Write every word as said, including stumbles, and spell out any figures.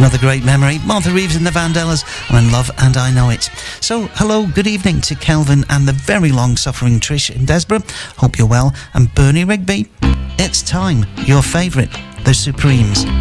Another great memory. Martha Reeves and the Vandellas, and In Love and I Know It. So, hello, good evening to Kelvin and the very long-suffering Trish in Desborough. Hope you're well. And Bernie Rigby, it's time. Your favourite, The Supremes.